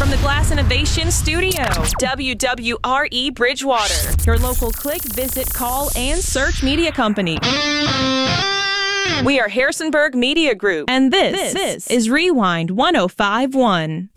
from the Glass Innovation Studio, WWRE Bridgewater, your local click, visit, call, and search media company. We are Harrisonburg Media Group, and this is Rewind 1051.